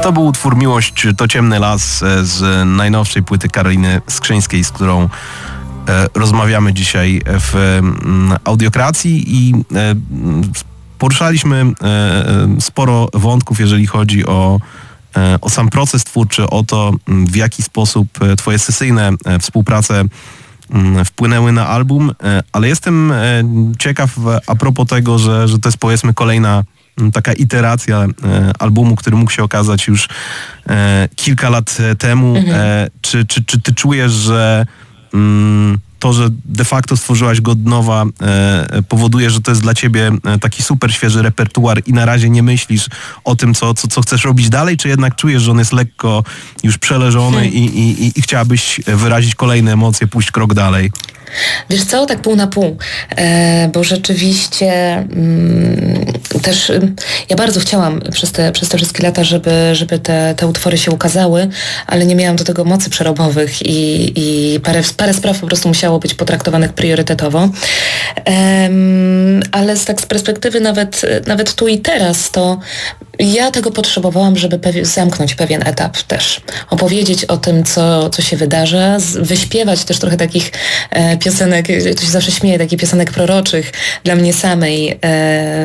To był utwór Miłość to ciemny las z najnowszej płyty Karoliny Skrzyńskiej, z którą rozmawiamy dzisiaj w Audiokracji i poruszaliśmy sporo wątków, jeżeli chodzi o sam proces twórczy, o to, w jaki sposób twoje sesyjne współprace wpłynęły na album, ale jestem ciekaw a propos tego, że to jest, powiedzmy, kolejna taka iteracja albumu, który mógł się okazać już kilka lat temu. Czy ty czujesz, że to, że de facto stworzyłaś go od nowa, powoduje, że to jest dla ciebie taki super świeży repertuar i na razie nie myślisz o tym, co chcesz robić dalej, czy jednak czujesz, że on jest lekko już przeleżony i chciałabyś wyrazić kolejne emocje, pójść krok dalej? Wiesz co, tak pół na pół, bo rzeczywiście też ja bardzo chciałam przez te wszystkie lata, żeby te utwory się ukazały, ale nie miałam do tego mocy przerobowych i parę spraw po prostu musiało być potraktowanych priorytetowo. Ale z perspektywy nawet tu i teraz, to ja tego potrzebowałam, żeby zamknąć pewien etap też. Opowiedzieć o tym, co się wydarza, wyśpiewać też trochę takich piosenek, to się zawsze śmieje, takich piosenek proroczych dla mnie samej,